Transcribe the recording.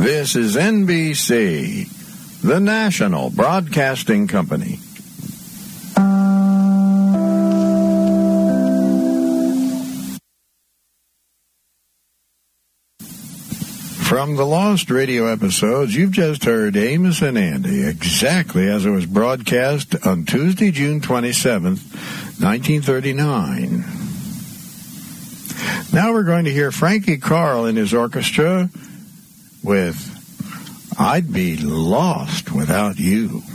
This is NBC, the national broadcasting company. From the Lost radio episodes, you've just heard Amos and Andy, exactly as it was broadcast on Tuesday, June 27th, 1939. Now we're going to hear Frankie Carl and his orchestra with I'd Be Lost Without You.